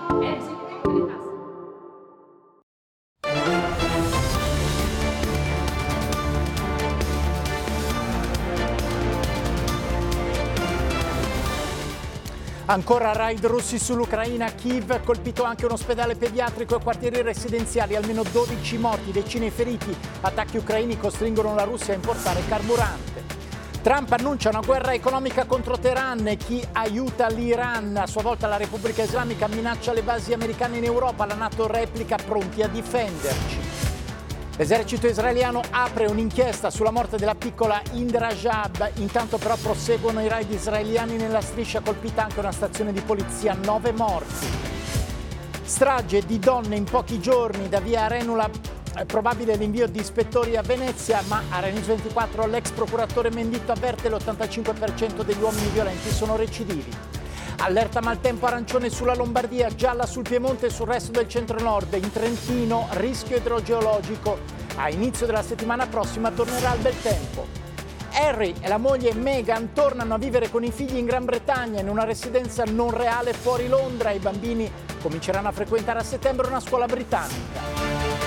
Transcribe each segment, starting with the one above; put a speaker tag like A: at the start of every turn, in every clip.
A: Ancora raid russi sull'Ucraina, Kiev, colpito anche un ospedale pediatrico e quartieri residenziali, almeno 12 morti, decine di feriti, attacchi ucraini costringono la Russia a importare carburante. Trump annuncia una guerra economica contro Teheran e chi aiuta l'Iran. A sua volta la Repubblica Islamica minaccia le basi americane in Europa, la NATO replica pronti a difenderci. L'esercito israeliano apre un'inchiesta sulla morte della piccola Indra Jab, intanto però proseguono i raid israeliani nella striscia, colpita anche una stazione di polizia, 9 morti. Strage di donne in pochi giorni, da via Arenula probabile l'invio di ispettori a Venezia, ma a Rai News 24 l'ex procuratore Menditto avverte l'85% degli uomini violenti sono recidivi. Allerta maltempo arancione sulla Lombardia, gialla sul Piemonte e sul resto del centro-nord. In Trentino rischio idrogeologico. A inizio della settimana prossima tornerà il bel tempo. Harry e la moglie Meghan tornano a vivere con i figli in Gran Bretagna in una residenza non reale fuori Londra. I bambini cominceranno a frequentare a settembre una scuola britannica.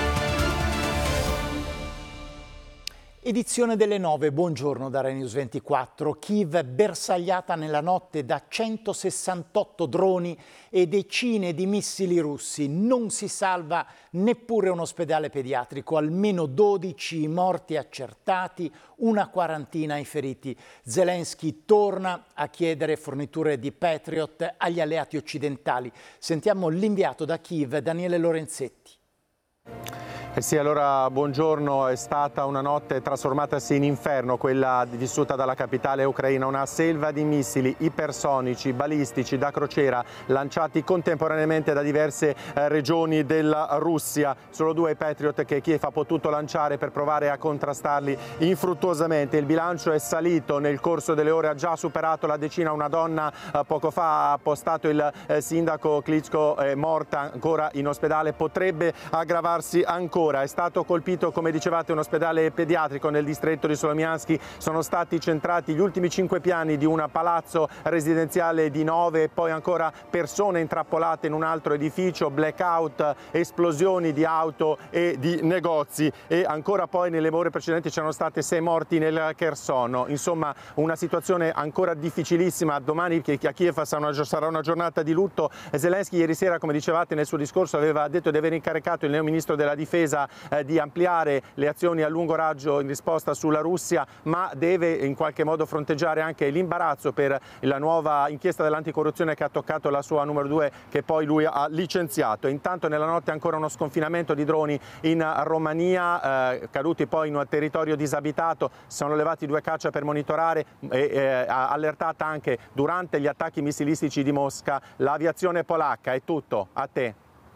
A: Edizione delle 9, buongiorno da Rai News 24. Kiev bersagliata nella notte da 168 droni e decine di missili russi. Non si salva neppure un ospedale pediatrico, almeno 12 morti accertati, una quarantina i feriti. Zelensky torna a chiedere forniture di Patriot agli alleati occidentali. Sentiamo l'inviato da Kiev, Daniele Lorenzetti.
B: Sì, allora buongiorno. È stata una notte trasformatasi in inferno quella vissuta dalla capitale ucraina, una selva di missili ipersonici, balistici da crociera lanciati contemporaneamente da diverse regioni della Russia. Solo 2 Patriot che Kiev ha potuto lanciare per provare a contrastarli infruttuosamente. Il bilancio è salito nel corso delle ore, ha già superato la decina. Una donna poco fa ha postato il sindaco Klitschko, è morta ancora in ospedale, potrebbe aggravarsi ancora. È stato colpito, come dicevate, un ospedale pediatrico nel distretto di Solomianski. Sono stati centrati gli ultimi 5 piani di un palazzo residenziale di 9, poi ancora persone intrappolate in un altro edificio, blackout, esplosioni di auto e di negozi, e ancora poi nelle ore precedenti c'erano state 6 morti nel Kherson. Insomma, una situazione ancora difficilissima. Domani che a Kiev sarà una giornata di lutto. Zelensky ieri sera, come dicevate nel suo discorso, aveva detto di aver incaricato il neo ministro della difesa di ampliare le azioni a lungo raggio in risposta sulla Russia, ma deve in qualche modo fronteggiare anche l'imbarazzo per la nuova inchiesta dell'anticorruzione che ha toccato la sua numero 2, che poi lui ha licenziato. Intanto nella notte ancora uno sconfinamento di droni in Romania, caduti poi in un territorio disabitato. Sono levati 2 caccia per monitorare e allertata anche durante gli attacchi missilistici di Mosca l'aviazione polacca. È tutto, a te.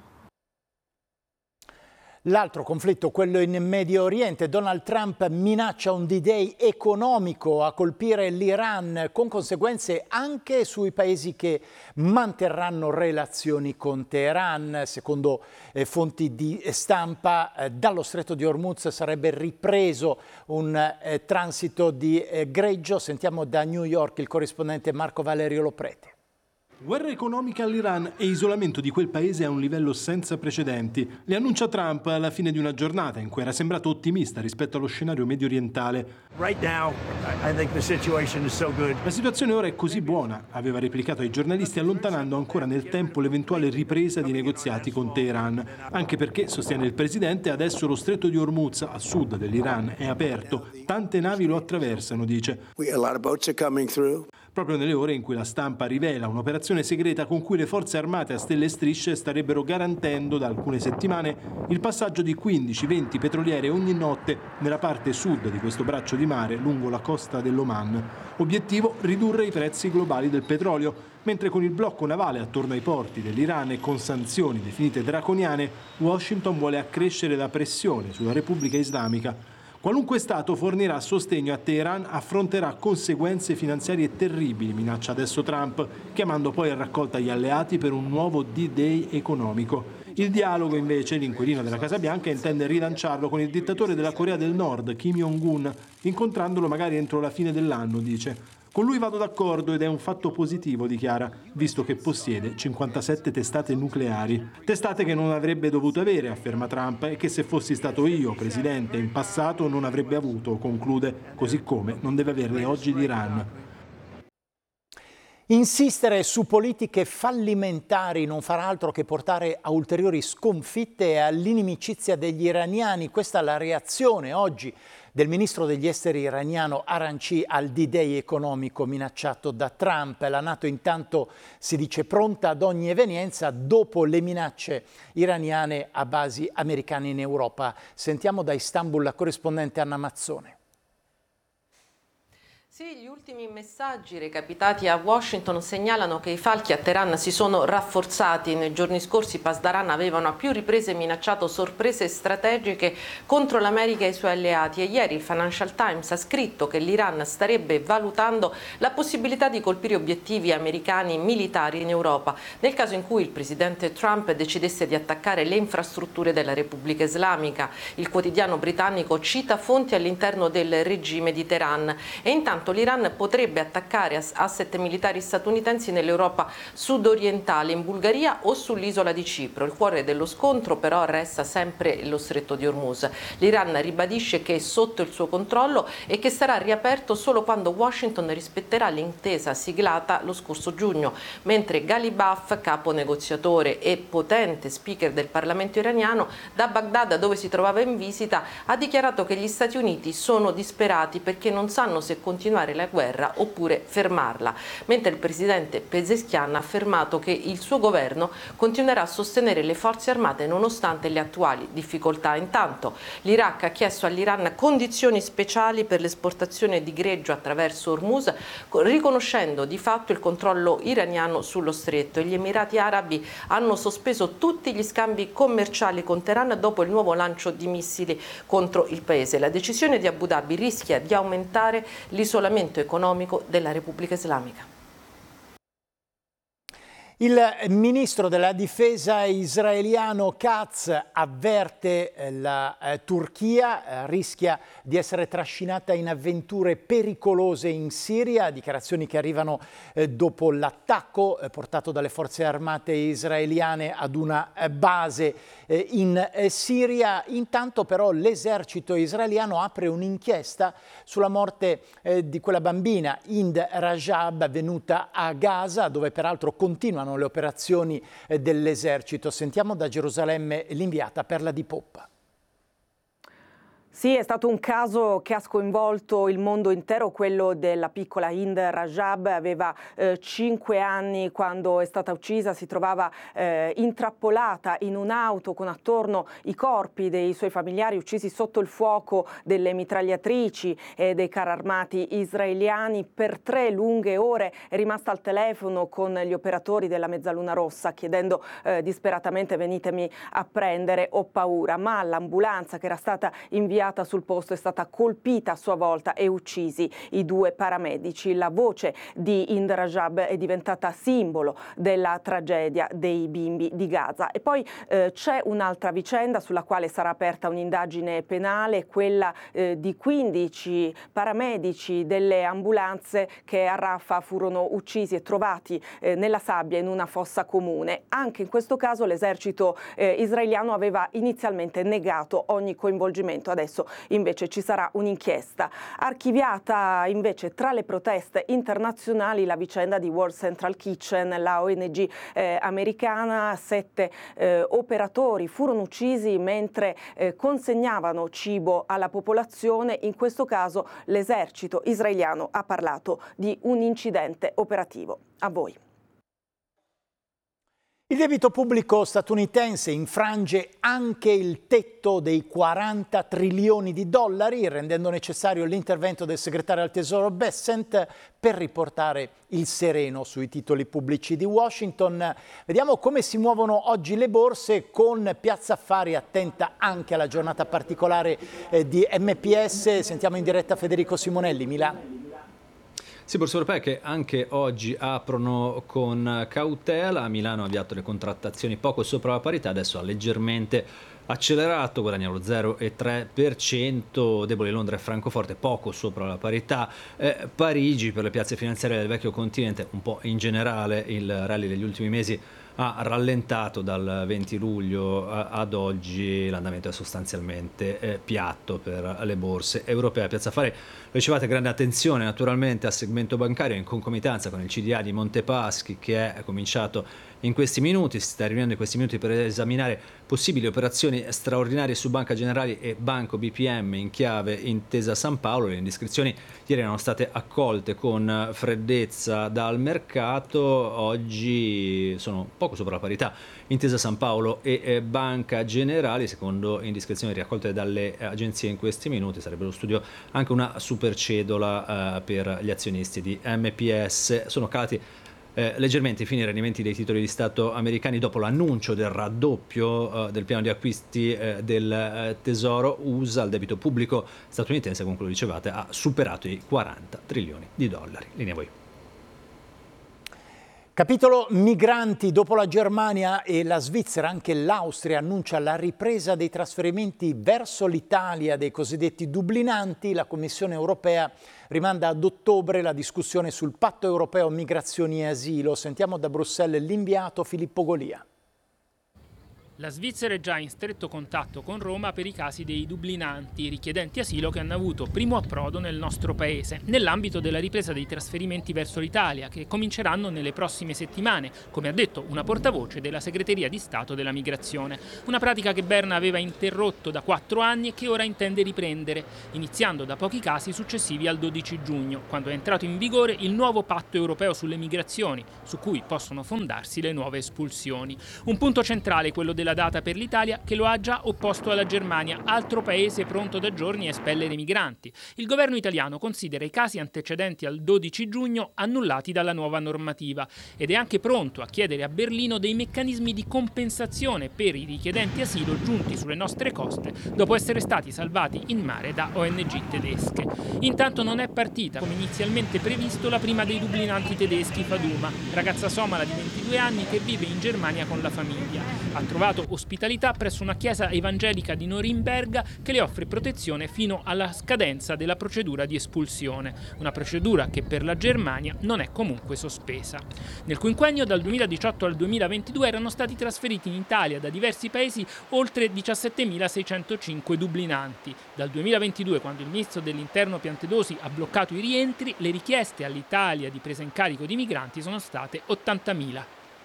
A: L'altro conflitto, quello in Medio Oriente. Donald Trump minaccia un D-Day economico a colpire l'Iran, con conseguenze anche sui paesi che manterranno relazioni con Teheran. Secondo fonti di stampa, dallo stretto di Hormuz sarebbe ripreso un transito di greggio. Sentiamo da New York il corrispondente Marco Valerio Loprete.
C: Guerra economica all'Iran e isolamento di quel paese a un livello senza precedenti. Le annuncia Trump alla fine di una giornata in cui era sembrato ottimista rispetto allo scenario mediorientale. La situazione ora è così buona, aveva replicato ai giornalisti, allontanando ancora nel tempo l'eventuale ripresa di negoziati con Teheran. Anche perché, sostiene il presidente, adesso lo stretto di Hormuz a sud dell'Iran è aperto. Tante navi lo attraversano, dice. Proprio nelle ore in cui la stampa rivela un'operazione segreta con cui le forze armate a stelle e strisce starebbero garantendo da alcune settimane il passaggio di 15-20 petroliere ogni notte nella parte sud di questo braccio di mare lungo la costa dell'Oman. Obiettivo: ridurre i prezzi globali del petrolio, mentre con il blocco navale attorno ai porti dell'Iran e con sanzioni definite draconiane, Washington vuole accrescere la pressione sulla Repubblica Islamica. Qualunque Stato fornirà sostegno a Teheran affronterà conseguenze finanziarie terribili, minaccia adesso Trump, chiamando poi a raccolta gli alleati per un nuovo D-Day economico. Il dialogo, invece, l'inquilino della Casa Bianca intende rilanciarlo con il dittatore della Corea del Nord, Kim Jong-un, incontrandolo magari entro la fine dell'anno, dice. Con lui vado d'accordo ed è un fatto positivo, dichiara, visto che possiede 57 testate nucleari. Testate che non avrebbe dovuto avere, afferma Trump, e che se fossi stato io presidente in passato non avrebbe avuto, conclude, così come non deve averne oggi l'Iran.
A: Insistere su politiche fallimentari non farà altro che portare a ulteriori sconfitte e all'inimicizia degli iraniani. Questa è la reazione oggi del ministro degli esteri iraniano Aranci al D-Day economico minacciato da Trump. La NATO intanto si dice pronta ad ogni evenienza dopo le minacce iraniane a basi americane in Europa. Sentiamo da Istanbul la corrispondente Anna Mazzone.
D: Sì, gli ultimi messaggi recapitati a Washington segnalano che i falchi a Teheran si sono rafforzati. Nei giorni scorsi i Pasdaran avevano a più riprese minacciato sorprese strategiche contro l'America e i suoi alleati e ieri il Financial Times ha scritto che l'Iran starebbe valutando la possibilità di colpire obiettivi americani militari in Europa nel caso in cui il presidente Trump decidesse di attaccare le infrastrutture della Repubblica Islamica. Il quotidiano britannico cita fonti all'interno del regime di Teheran e intanto l'Iran potrebbe attaccare asset militari statunitensi nell'Europa sudorientale, in Bulgaria o sull'isola di Cipro. Il cuore dello scontro però resta sempre lo stretto di Hormuz. L'Iran ribadisce che è sotto il suo controllo e che sarà riaperto solo quando Washington rispetterà l'intesa siglata lo scorso giugno, mentre Ghalibaf, capo negoziatore e potente speaker del Parlamento iraniano, da Baghdad, dove si trovava in visita, ha dichiarato che gli Stati Uniti sono disperati perché non sanno se continuare la guerra oppure fermarla, mentre il presidente Pezeshkian ha affermato che il suo governo continuerà a sostenere le forze armate nonostante le attuali difficoltà. Intanto l'Iraq ha chiesto all'Iran condizioni speciali per l'esportazione di greggio attraverso Hormuz, riconoscendo di fatto il controllo iraniano sullo stretto. Gli Emirati Arabi hanno sospeso tutti gli scambi commerciali con Teheran dopo il nuovo lancio di missili contro il paese. La decisione di Abu Dhabi rischia di aumentare l'isolamento economico della Repubblica Islamica.
A: Il ministro della difesa israeliano Katz avverte la Turchia rischia di essere trascinata in avventure pericolose in Siria, dichiarazioni che arrivano dopo l'attacco portato dalle forze armate israeliane ad una base in Siria. Intanto però l'esercito israeliano apre un'inchiesta sulla morte di quella bambina Hind Rajab avvenuta a Gaza, dove peraltro continuano le operazioni dell'esercito. Sentiamo da Gerusalemme l'inviata Perla Di Poppa.
E: Sì, è stato un caso che ha sconvolto il mondo intero, quello della piccola Hind Rajab. Aveva 5 anni quando è stata uccisa, si trovava intrappolata in un'auto con attorno i corpi dei suoi familiari uccisi sotto il fuoco delle mitragliatrici e dei carri armati israeliani. Per 3 lunghe ore è rimasta al telefono con gli operatori della Mezzaluna Rossa chiedendo disperatamente venitemi a prendere, ho paura, ma l'ambulanza che era stata inviata sul posto è stata colpita a sua volta e uccisi i 2 paramedici. La voce di Hind Rajab è diventata simbolo della tragedia dei bimbi di Gaza. E poi c'è un'altra vicenda sulla quale sarà aperta un'indagine penale, quella di 15 paramedici delle ambulanze che a Rafah furono uccisi e trovati nella sabbia in una fossa comune. Anche in questo caso l'esercito israeliano aveva inizialmente negato ogni coinvolgimento. Adesso invece ci sarà un'inchiesta. Archiviata invece tra le proteste internazionali la vicenda di World Central Kitchen, la ONG americana. 7 operatori furono uccisi mentre consegnavano cibo alla popolazione. In questo caso l'esercito israeliano ha parlato di un incidente operativo. A voi.
A: Il debito pubblico statunitense infrange anche il tetto dei 40 trilioni di dollari, rendendo necessario l'intervento del segretario al Tesoro Bessent per riportare il sereno sui titoli pubblici di Washington. Vediamo come si muovono oggi le borse, con Piazza Affari attenta anche alla giornata particolare di MPS. Sentiamo in diretta Federico Simonelli, Milano.
F: Sì, borse europee che anche oggi aprono con cautela. Milano ha avviato le contrattazioni poco sopra la parità, adesso ha leggermente accelerato, guadagna lo 0,3%, debole Londra e Francoforte poco sopra la parità, Parigi per le piazze finanziarie del vecchio continente, un po' in generale il rally degli ultimi mesi ha rallentato dal 20 luglio ad oggi, l'andamento è sostanzialmente piatto per le borse europee. Piazza Affari ricevate grande attenzione naturalmente al segmento bancario in concomitanza con il CDA di Montepaschi che è cominciato in questi minuti, si sta riunendo in questi minuti per esaminare possibili operazioni straordinarie su Banca Generali e Banco BPM in chiave Intesa San Paolo. Le indiscrezioni ieri erano state accolte con freddezza dal mercato, oggi sono poco sopra la parità Intesa San Paolo e Banca Generali, secondo indiscrezioni raccolte dalle agenzie in questi minuti. Sarebbe allo studio anche una supercedola per gli azionisti di MPS. Sono calati leggermente i fini rendimenti dei titoli di Stato americani dopo l'annuncio del raddoppio del piano di acquisti del Tesoro USA. Il debito pubblico statunitense, con quello ricevate, ha superato i 40 trilioni di dollari. Linea a voi.
A: Capitolo migranti. Dopo la Germania e la Svizzera, anche l'Austria annuncia la ripresa dei trasferimenti verso l'Italia dei cosiddetti dublinanti. La Commissione europea rimanda ad ottobre la discussione sul Patto europeo migrazioni e asilo. Sentiamo da Bruxelles l'inviato Filippo Golia.
G: La Svizzera è già in stretto contatto con Roma per i casi dei dublinanti, richiedenti asilo che hanno avuto primo approdo nel nostro paese, nell'ambito della ripresa dei trasferimenti verso l'Italia, che cominceranno nelle prossime settimane, come ha detto una portavoce della Segreteria di Stato della Migrazione. Una pratica che Berna aveva interrotto da 4 anni e che ora intende riprendere, iniziando da pochi casi successivi al 12 giugno, quando è entrato in vigore il nuovo Patto europeo sulle migrazioni, su cui possono fondarsi le nuove espulsioni. Un punto centrale è quello della data per l'Italia, che lo ha già opposto alla Germania, altro paese pronto da giorni a espellere i migranti. Il governo italiano considera i casi antecedenti al 12 giugno annullati dalla nuova normativa ed è anche pronto a chiedere a Berlino dei meccanismi di compensazione per i richiedenti asilo giunti sulle nostre coste dopo essere stati salvati in mare da ONG tedesche. Intanto non è partita, come inizialmente previsto, la prima dei dublinanti tedeschi, Faduma, ragazza somala di 22 anni che vive in Germania con la famiglia. Ha trovato ospitalità presso una chiesa evangelica di Norimberga che le offre protezione fino alla scadenza della procedura di espulsione, una procedura che per la Germania non è comunque sospesa. Nel quinquennio dal 2018 al 2022 erano stati trasferiti in Italia da diversi paesi oltre 17.605 dublinanti. Dal 2022, quando il ministro dell'Interno Piantedosi ha bloccato i rientri, le richieste all'Italia di presa in carico di migranti sono state 80.000.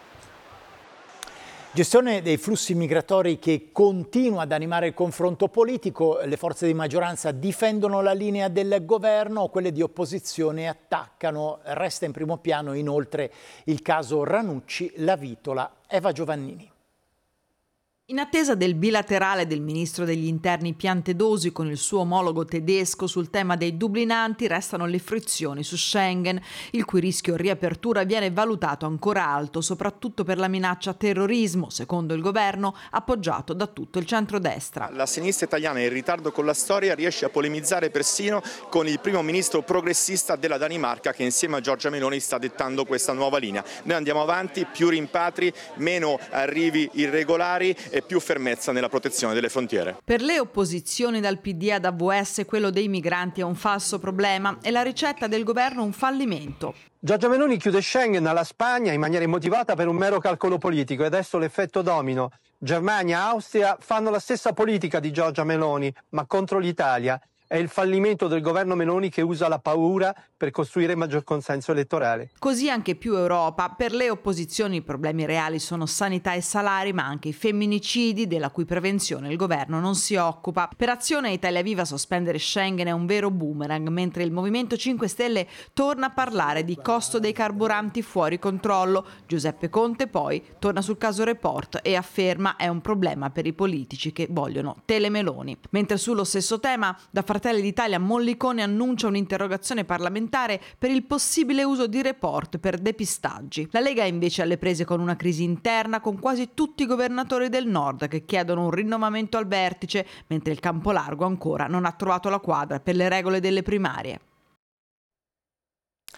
A: Gestione dei flussi migratori che continua ad animare il confronto politico. Le forze di maggioranza difendono la linea del governo, quelle di opposizione attaccano. Resta in primo piano inoltre il caso Ranucci, la Vitola. Eva Giovannini.
H: In attesa del bilaterale del ministro degli interni Piantedosi con il suo omologo tedesco sul tema dei dublinanti, restano le frizioni su Schengen, il cui rischio riapertura viene valutato ancora alto, soprattutto per la minaccia terrorismo, secondo il governo, appoggiato da tutto il centrodestra.
I: La sinistra italiana in ritardo con la storia riesce a polemizzare persino con il primo ministro progressista della Danimarca che insieme a Giorgia Meloni sta dettando questa nuova linea. Noi andiamo avanti, più rimpatri, meno arrivi irregolari e più fermezza nella protezione delle frontiere.
H: Per le opposizioni dal PD ad AVS quello dei migranti è un falso problema e la ricetta del governo un fallimento.
J: Giorgia Meloni chiude Schengen alla Spagna in maniera immotivata per un mero calcolo politico e adesso l'effetto domino. Germania e Austria fanno la stessa politica di Giorgia Meloni, ma contro l'Italia. È il fallimento del governo Meloni che usa la paura per costruire maggior consenso elettorale.
H: Così anche più Europa. Per le opposizioni i problemi reali sono sanità e salari, ma anche i femminicidi, della cui prevenzione il governo non si occupa. Per Azione Italia Viva sospendere Schengen è un vero boomerang, mentre il Movimento 5 Stelle torna a parlare di costo dei carburanti fuori controllo. Giuseppe Conte poi torna sul caso Report e afferma è un problema per i politici che vogliono telemeloni. Mentre sullo stesso tema, da Fratelli d'Italia Mollicone annuncia un'interrogazione parlamentare per il possibile uso di Report per depistaggi. La Lega è invece alle prese con una crisi interna con quasi tutti i governatori del nord che chiedono un rinnovamento al vertice, mentre il Campolargo ancora non ha trovato la quadra per le regole delle primarie.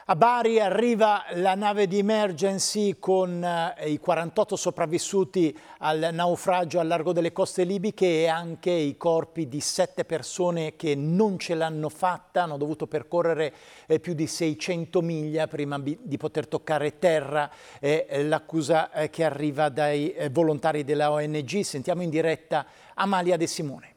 A: A Bari arriva la nave di emergency con i 48 sopravvissuti al naufragio al largo delle coste libiche e anche i corpi di 7 persone che non ce l'hanno fatta, hanno dovuto percorrere più di 600 miglia prima di poter toccare terra. L'accusa che arriva dai volontari della ONG. Sentiamo in diretta Amalia De Simone.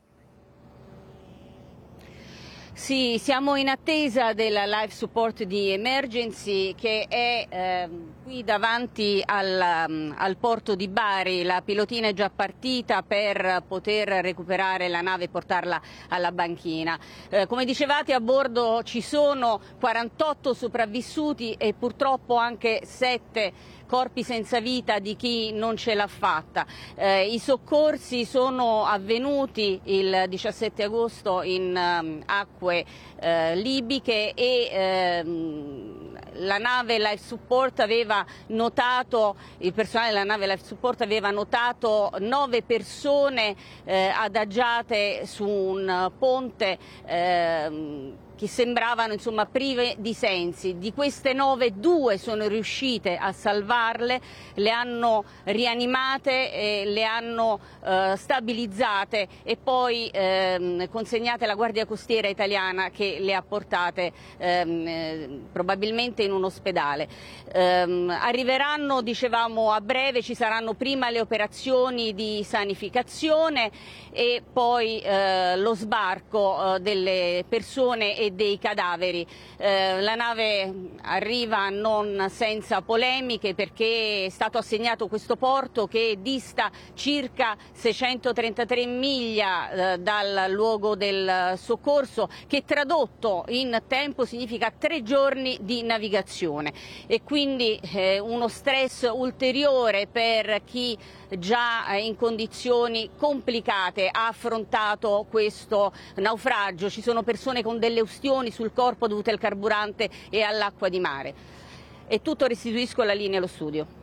K: Sì, siamo in attesa della life support di emergency che è qui davanti al porto di Bari. La pilotina è già partita per poter recuperare la nave e portarla alla banchina. Come dicevate, a bordo ci sono 48 sopravvissuti e purtroppo anche 7 corpi senza vita di chi non ce l'ha fatta. I soccorsi sono avvenuti il 17 agosto in acque libiche e la nave Life Support aveva notato, il personale della nave Life Support aveva notato 9 persone adagiate su un ponte che sembravano insomma prive di sensi. Di queste 9, 2 sono riuscite a salvarle, le hanno rianimate, le hanno stabilizzate e poi consegnate alla Guardia Costiera italiana che le ha portate probabilmente in un ospedale. Arriveranno, dicevamo, a breve, ci saranno prima le operazioni di sanificazione e poi lo sbarco delle persone e dei cadaveri. La nave arriva non senza polemiche perché è stato assegnato questo porto che dista circa 633 miglia dal luogo del soccorso, che tradotto in tempo significa 3 giorni di navigazione e quindi uno stress ulteriore per chi già in condizioni complicate ha affrontato questo naufragio. Ci sono persone con delle ustioni sul corpo dovute al carburante e all'acqua di mare. È tutto, restituisco la linea allo studio.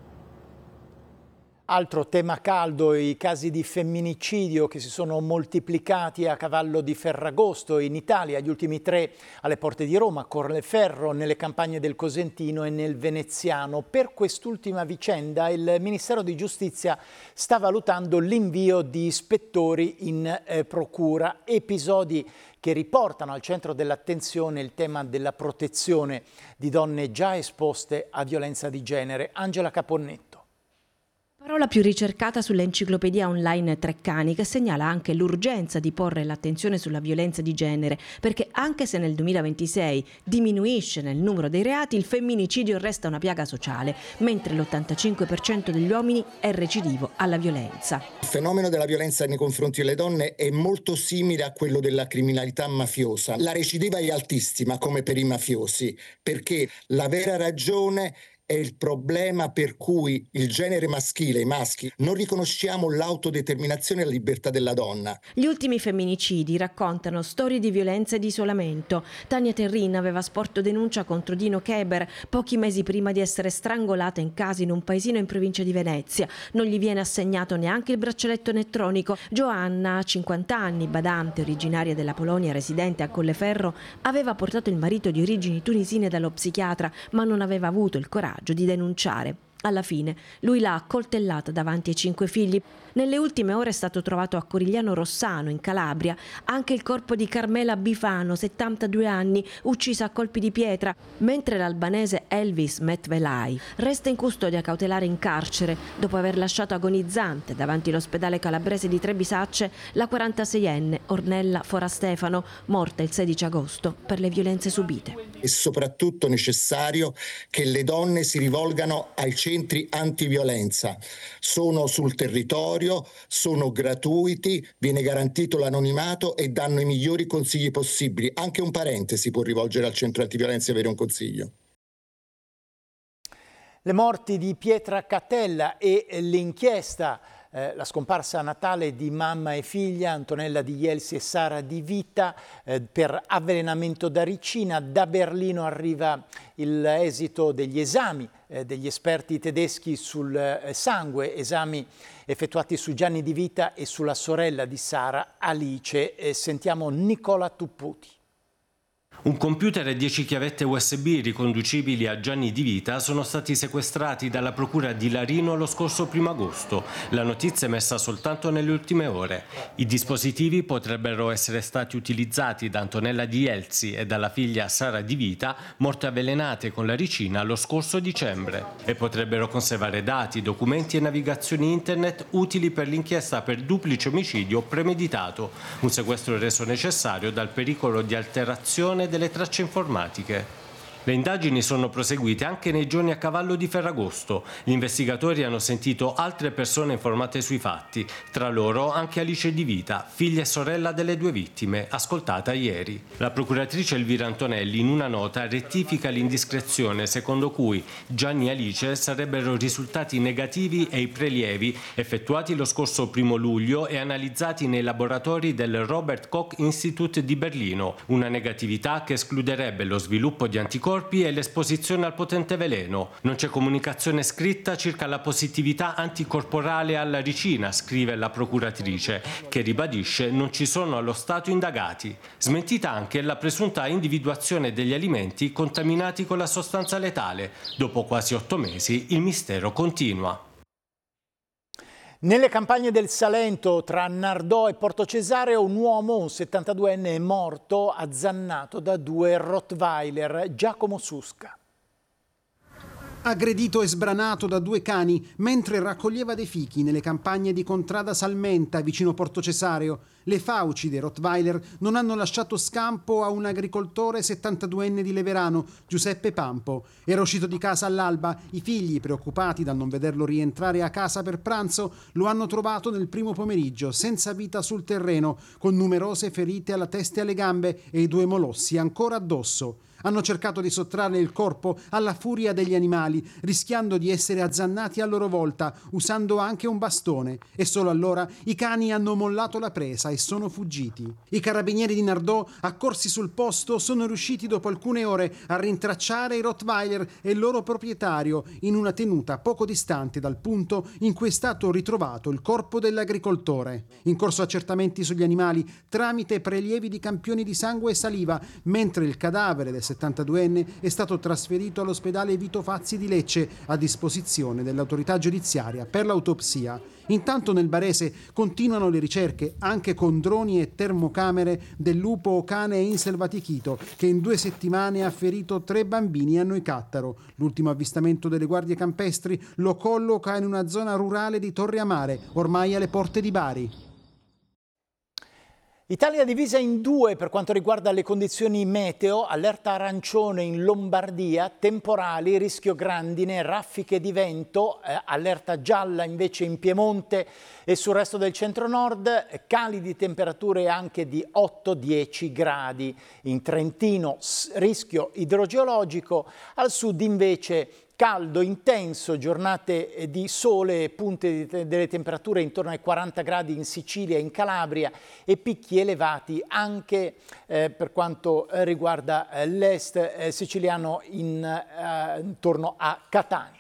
A: Altro tema caldo, i casi di femminicidio che si sono moltiplicati a cavallo di Ferragosto in Italia, gli ultimi 3 alle porte di Roma, a Colleferro, nelle campagne del Cosentino e nel Veneziano. Per quest'ultima vicenda il Ministero di Giustizia sta valutando l'invio di ispettori in procura, episodi che riportano al centro dell'attenzione il tema della protezione di donne già esposte a violenza di genere. Angela Caponnetto.
L: Parola più ricercata sull'enciclopedia online Treccani, che segnala anche l'urgenza di porre l'attenzione sulla violenza di genere, perché anche se nel 2026 diminuisce nel numero dei reati, il femminicidio resta una piaga sociale, mentre l'85% degli uomini è recidivo alla violenza.
M: Il fenomeno della violenza nei confronti delle donne è molto simile a quello della criminalità mafiosa. La recidiva è altissima, come per i mafiosi, perché la vera ragione è il problema per cui il genere maschile, i maschi, non riconosciamo l'autodeterminazione e la libertà della donna.
L: Gli ultimi femminicidi raccontano storie di violenza e di isolamento. Tania Terrin aveva sporto denuncia contro Dino Keber pochi mesi prima di essere strangolata in casa in un paesino in provincia di Venezia. Non gli viene assegnato neanche il braccialetto elettronico. Joanna, 50 anni, badante, originaria della Polonia, residente a Colleferro, aveva portato il marito di origini tunisine dallo psichiatra, ma non aveva avuto il coraggio di denunciare. Alla fine lui l'ha accoltellata davanti ai 5 figli. Nelle ultime ore è stato trovato a Corigliano Rossano, in Calabria, anche il corpo di Carmela Bifano, 72 anni, uccisa a colpi di pietra, mentre l'albanese Elvis Metvelai resta in custodia cautelare in carcere dopo aver lasciato agonizzante davanti all'ospedale calabrese di Trebisacce la 46enne Ornella Forastefano, morta il 16 agosto per le violenze subite.
M: È soprattutto necessario che le donne si rivolgano ai centri antiviolenza. Sono sul territorio, sono gratuiti, viene garantito l'anonimato e danno i migliori consigli possibili. Anche un parente si può rivolgere al centro antiviolenza e avere un consiglio.
A: Le morti di Pietra Catella e l'inchiesta, la scomparsa a Natale di mamma e figlia, Antonella Di Jelsi e Sara Di Vita, per avvelenamento da ricina. Da Berlino arriva l'esito degli esami degli esperti tedeschi sul sangue, esami effettuati su Gianni Di Vita e sulla sorella di Sara, Alice. Sentiamo Nicola Tupputi.
N: Un computer e 10 chiavette USB riconducibili a Gianni Di Vita sono stati sequestrati dalla procura di Larino lo scorso 1 agosto. La notizia è messa soltanto nelle ultime ore. I dispositivi potrebbero essere stati utilizzati da Antonella Di Elzi e dalla figlia Sara Di Vita, morte avvelenate con la ricina lo scorso dicembre, e potrebbero conservare dati, documenti e navigazioni internet utili per l'inchiesta per duplice omicidio premeditato, un sequestro reso necessario dal pericolo di alterazione delle tracce informatiche. Le indagini sono proseguite anche nei giorni a cavallo di Ferragosto. Gli investigatori hanno sentito altre persone informate sui fatti, tra loro anche Alice Di Vita, figlia e sorella delle 2 vittime, ascoltata ieri. La procuratrice Elvira Antonelli in una nota rettifica l'indiscrezione secondo cui Gianni e Alice sarebbero risultati negativi e i prelievi effettuati lo scorso 1 luglio e analizzati nei laboratori del Robert Koch Institute di Berlino, una negatività che escluderebbe lo sviluppo di anticorpi e l'esposizione al potente veleno. Non c'è comunicazione scritta circa la positività anticorporale alla ricina, scrive la procuratrice, che ribadisce non ci sono allo stato indagati. Smentita anche la presunta individuazione degli alimenti contaminati con la sostanza letale. Dopo quasi 8 mesi il mistero continua.
A: Nelle campagne del Salento, tra Nardò e Porto Cesareo, un uomo, un 72enne, è morto azzannato da 2 Rottweiler. Giacomo Susca.
O: Aggredito e sbranato da 2 cani mentre raccoglieva dei fichi nelle campagne di Contrada Salmenta, vicino Porto Cesareo. Le fauci dei Rottweiler non hanno lasciato scampo a un agricoltore 72enne di Leverano, Giuseppe Pampo. Era uscito di casa all'alba. I figli, preoccupati dal non vederlo rientrare a casa per pranzo, lo hanno trovato nel primo pomeriggio, senza vita sul terreno, con numerose ferite alla testa e alle gambe e i 2 molossi ancora addosso. Hanno cercato di sottrarre il corpo alla furia degli animali, rischiando di essere azzannati a loro volta, usando anche un bastone. E solo allora i cani hanno mollato la presa e sono fuggiti. I carabinieri di Nardò, accorsi sul posto, sono riusciti dopo alcune ore a rintracciare i Rottweiler e il loro proprietario in una tenuta poco distante dal punto in cui è stato ritrovato il corpo dell'agricoltore. In corso accertamenti sugli animali tramite prelievi di campioni di sangue e saliva, mentre il cadavere del 72enne è stato trasferito all'ospedale Vito Fazzi di Lecce a disposizione dell'autorità giudiziaria per l'autopsia. Intanto nel Barese continuano le ricerche anche con droni e termocamere del lupo cane inselvatichito che in 2 settimane ha ferito 3 bambini a Noicattaro. L'ultimo avvistamento delle guardie campestri lo colloca in una zona rurale di Torre Amare, ormai alle porte di Bari.
A: Italia divisa in 2 per quanto riguarda le condizioni meteo, allerta arancione in Lombardia, temporali, rischio grandine, raffiche di vento, allerta gialla invece in Piemonte e sul resto del centro-nord, cali di temperature anche di 8-10 gradi. In Trentino rischio idrogeologico, al sud invece caldo, intenso, giornate di sole, punte delle temperature intorno ai 40 gradi in Sicilia e in Calabria e picchi elevati anche per quanto riguarda l'est siciliano intorno a Catania.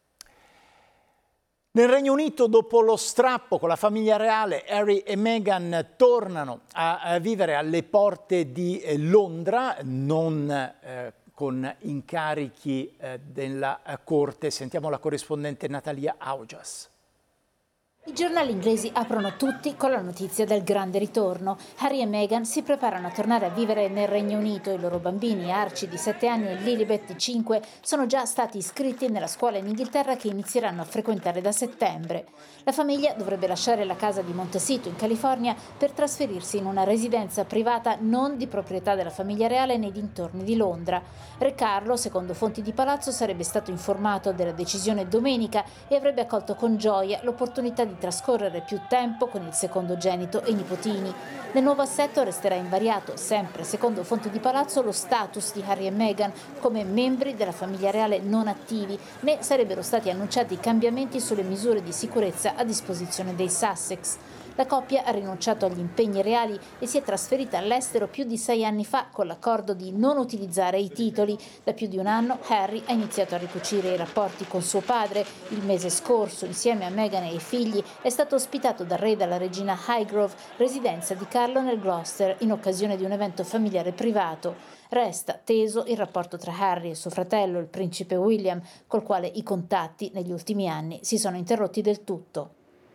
A: Nel Regno Unito, dopo lo strappo con la famiglia reale, Harry e Meghan tornano a vivere alle porte di Londra, non con incarichi della corte. Sentiamo la corrispondente Natalia Augias.
P: I giornali inglesi aprono tutti con la notizia del grande ritorno. Harry e Meghan si preparano a tornare a vivere nel Regno Unito. I loro bambini, Archie di 7 anni e Lilibet di 5, sono già stati iscritti nella scuola in Inghilterra che inizieranno a frequentare da settembre. La famiglia dovrebbe lasciare la casa di Montecito in California per trasferirsi in una residenza privata non di proprietà della famiglia reale nei dintorni di Londra. Re Carlo, secondo fonti di palazzo, sarebbe stato informato della decisione domenica e avrebbe accolto con gioia l'opportunità di trascorrere più tempo con il secondogenito e i nipotini. Nel nuovo assetto resterà invariato, sempre secondo fonti di palazzo, lo status di Harry e Meghan come membri della famiglia reale non attivi, né sarebbero stati annunciati cambiamenti sulle misure di sicurezza a disposizione dei Sussex. La coppia ha rinunciato agli impegni reali e si è trasferita all'estero più di 6 anni fa con l'accordo di non utilizzare i titoli. Da più di un anno Harry ha iniziato a ricucire i rapporti con suo padre. Il mese scorso, insieme a Meghan e ai figli, è stato ospitato dal re e dalla regina Highgrove, residenza di Carlo nel Gloucester, in occasione di un evento familiare privato. Resta teso il rapporto tra Harry e suo fratello, il principe William, col quale i contatti negli ultimi anni si sono interrotti del tutto.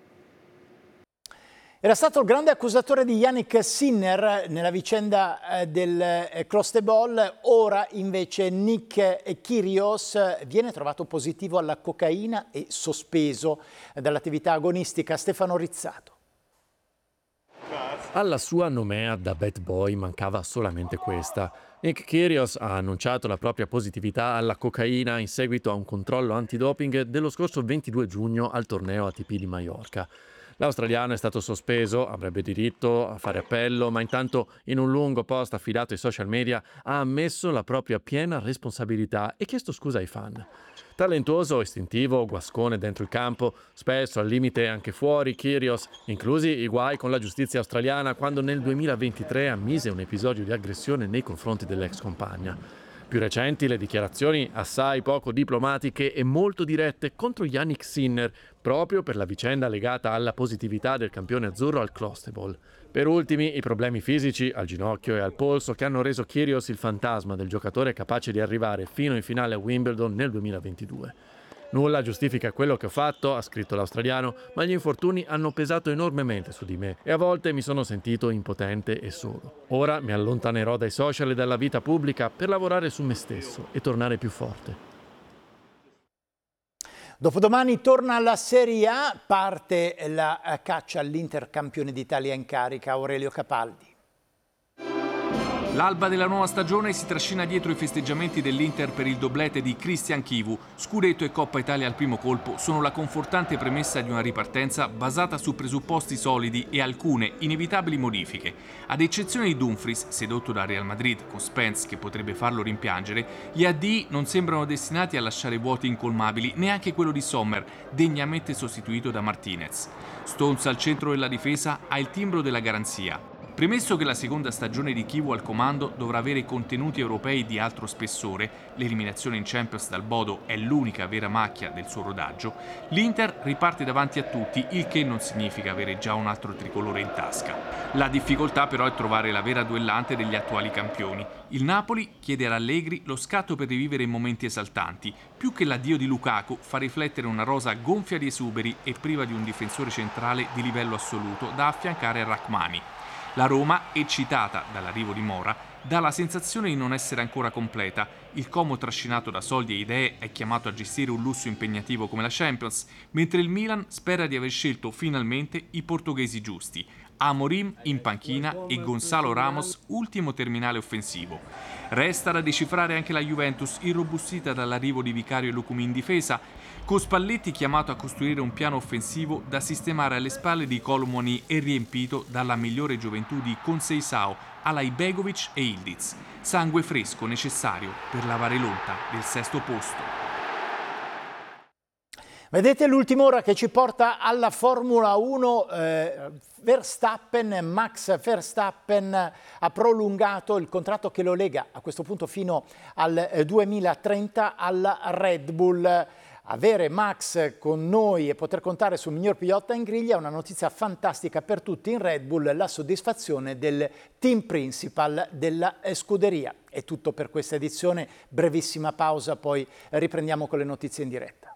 A: Era stato il grande accusatore di Jannik Sinner nella vicenda del Clostebol, ora invece Nick Kyrgios viene trovato positivo alla cocaina e sospeso dall'attività agonistica. Stefano Rizzato.
Q: Alla sua nomea da bad boy mancava solamente questa. Nick Kyrgios ha annunciato la propria positività alla cocaina in seguito a un controllo antidoping dello scorso 22 giugno al torneo ATP di Maiorca. L'australiano è stato sospeso, avrebbe diritto a fare appello, ma intanto in un lungo post affidato ai social media ha ammesso la propria piena responsabilità e chiesto scusa ai fan. Talentuoso, istintivo, guascone dentro il campo, spesso al limite anche fuori, Kyrgios, inclusi i guai con la giustizia australiana quando nel 2023 ammise un episodio di aggressione nei confronti dell'ex compagna. Più recenti le dichiarazioni assai poco diplomatiche e molto dirette contro Jannik Sinner, proprio per la vicenda legata alla positività del campione azzurro al Clostebol. Per ultimi i problemi fisici al ginocchio e al polso che hanno reso Kyrgios il fantasma del giocatore capace di arrivare fino in finale a Wimbledon nel 2022. Nulla giustifica quello che ho fatto, ha scritto l'australiano, ma gli infortuni hanno pesato enormemente su di me e a volte mi sono sentito impotente e solo. Ora mi allontanerò dai social e dalla vita pubblica per lavorare su me stesso e tornare più forte.
A: Dopodomani torna alla Serie A, parte la caccia all'Inter campione d'Italia in carica, Aurelio Capaldi.
R: L'alba della nuova stagione si trascina dietro i festeggiamenti dell'Inter per il doblete di Christian Chivu. Scudetto e Coppa Italia al primo colpo sono la confortante premessa di una ripartenza basata su presupposti solidi e alcune inevitabili modifiche. Ad eccezione di Dumfries, sedotto da Real Madrid con Spence che potrebbe farlo rimpiangere, gli AD non sembrano destinati a lasciare vuoti incolmabili, neanche quello di Sommer, degnamente sostituito da Martinez. Stones al centro della difesa ha il timbro della garanzia. Premesso che la seconda stagione di Chivu al comando dovrà avere contenuti europei di altro spessore, l'eliminazione in Champions dal Bodo è l'unica vera macchia del suo rodaggio, l'Inter riparte davanti a tutti, il che non significa avere già un altro tricolore in tasca. La difficoltà però è trovare la vera duellante degli attuali campioni. Il Napoli chiede ad Allegri lo scatto per rivivere momenti esaltanti. Più che l'addio di Lukaku fa riflettere una rosa gonfia di esuberi e priva di un difensore centrale di livello assoluto da affiancare a Rachmani. La Roma, eccitata dall'arrivo di Mora, dà la sensazione di non essere ancora completa. Il Como, trascinato da soldi e idee, è chiamato a gestire un lusso impegnativo come la Champions, mentre il Milan spera di aver scelto finalmente i portoghesi giusti. Amorim in panchina e Gonzalo Ramos ultimo terminale offensivo. Resta da decifrare anche la Juventus, irrobustita dall'arrivo di Vicario e Lucumi in difesa, con Spalletti chiamato a costruire un piano offensivo da sistemare alle spalle di Colomoni e riempito dalla migliore gioventù di Conceição, Alai Begovic e Ildiz. Sangue fresco necessario per lavare l'onta del sesto posto.
A: Vedete l'ultima ora che ci porta alla Formula 1, Max Verstappen ha prolungato il contratto che lo lega a questo punto fino al 2030 alla Red Bull. Avere Max con noi e poter contare sul miglior pilota in griglia è una notizia fantastica per tutti in Red Bull, la soddisfazione del team principal della scuderia. È tutto per questa edizione, brevissima pausa, poi riprendiamo con le notizie in diretta.